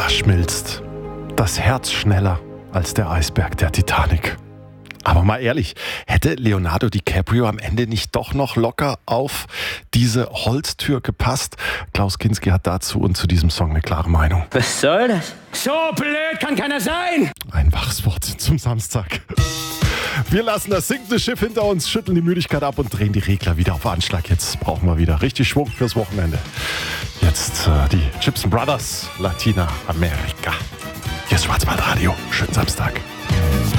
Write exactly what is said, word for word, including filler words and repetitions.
Da schmilzt das Herz schneller als der Eisberg der Titanic. Aber mal ehrlich, hätte Leonardo DiCaprio am Ende nicht doch noch locker auf diese Holztür gepasst? Klaus Kinski hat dazu und zu diesem Song eine klare Meinung. Was soll das? So blöd kann keiner sein! Ein waches Wort zum Samstag. Wir lassen das sinkende Schiff hinter uns, schütteln die Müdigkeit ab und drehen die Regler wieder auf Anschlag. Jetzt brauchen wir wieder richtig Schwung fürs Wochenende. Jetzt äh, die Gibson Brothers, Latina America. Hier ist Schwarzwaldradio. Schönen Samstag.